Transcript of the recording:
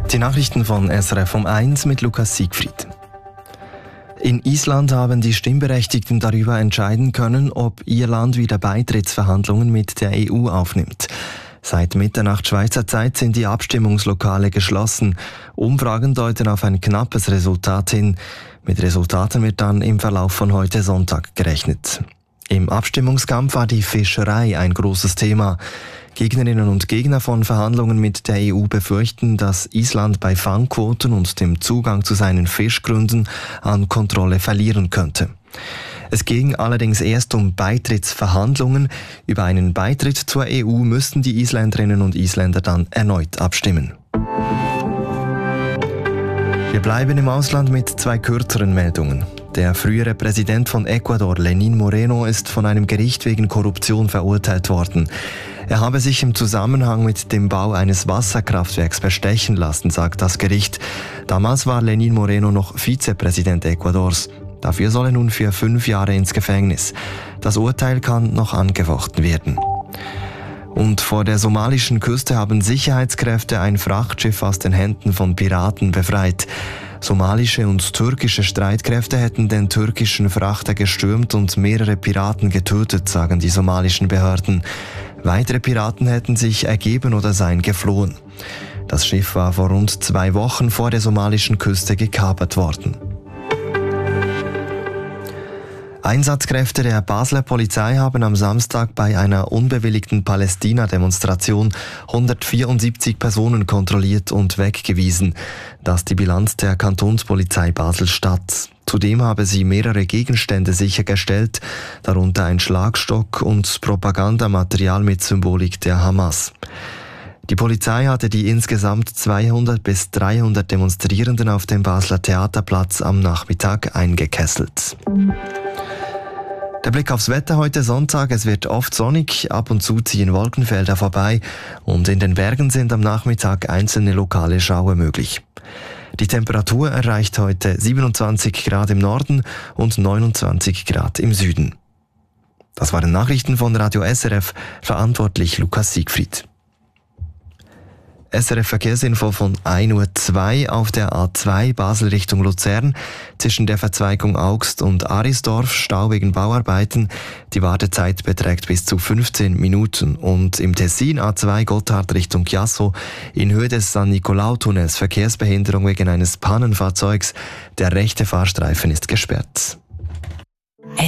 Die Nachrichten von SRF um 1 mit Lukas Siegfried. In Island haben die Stimmberechtigten darüber entscheiden können, ob ihr Land wieder Beitrittsverhandlungen mit der EU aufnimmt. Seit Mitternacht Schweizer Zeit sind die Abstimmungslokale geschlossen. Umfragen deuten auf ein knappes Resultat hin. Mit Resultaten wird dann im Verlauf von heute Sonntag gerechnet. Im Abstimmungskampf war die Fischerei ein großes Thema. Gegnerinnen und Gegner von Verhandlungen mit der EU befürchten, dass Island bei Fangquoten und dem Zugang zu seinen Fischgründen an Kontrolle verlieren könnte. Es ging allerdings erst um Beitrittsverhandlungen. Über einen Beitritt zur EU müssten die Isländerinnen und Isländer dann erneut abstimmen. Wir bleiben im Ausland mit 2 kürzeren Meldungen. Der frühere Präsident von Ecuador, Lenín Moreno, ist von einem Gericht wegen Korruption verurteilt worden. Er habe sich im Zusammenhang mit dem Bau eines Wasserkraftwerks bestechen lassen, sagt das Gericht. Damals war Lenín Moreno noch Vizepräsident Ecuadors. Dafür soll er nun für 5 Jahre ins Gefängnis. Das Urteil kann noch angefochten werden. Und vor der somalischen Küste haben Sicherheitskräfte ein Frachtschiff aus den Händen von Piraten befreit. Somalische und türkische Streitkräfte hätten den türkischen Frachter gestürmt und mehrere Piraten getötet, sagen die somalischen Behörden. Weitere Piraten hätten sich ergeben oder seien geflohen. Das Schiff war vor rund 2 Wochen vor der somalischen Küste gekapert worden. Einsatzkräfte der Basler Polizei haben am Samstag bei einer unbewilligten Palästina-Demonstration 174 Personen kontrolliert und weggewiesen. Das ist die Bilanz der Kantonspolizei Basel-Stadt. Zudem habe sie mehrere Gegenstände sichergestellt, darunter ein Schlagstock und Propagandamaterial mit Symbolik der Hamas. Die Polizei hatte die insgesamt 200 bis 300 Demonstrierenden auf dem Basler Theaterplatz am Nachmittag eingekesselt. Der Blick aufs Wetter heute Sonntag. Es wird oft sonnig, ab und zu ziehen Wolkenfelder vorbei und in den Bergen sind am Nachmittag einzelne lokale Schauer möglich. Die Temperatur erreicht heute 27 Grad im Norden und 29 Grad im Süden. Das waren Nachrichten von Radio SRF, verantwortlich Lukas Siegfried. SRF-Verkehrsinfo von 1:02 Uhr auf der A2 Basel Richtung Luzern. Zwischen der Verzweigung Augst und Arisdorf Stau wegen Bauarbeiten. Die Wartezeit beträgt bis zu 15 Minuten. Und im Tessin A2 Gotthard Richtung Chiasso in Höhe des San Nicolau-Tunnels Verkehrsbehinderung wegen eines Pannenfahrzeugs. Der rechte Fahrstreifen ist gesperrt.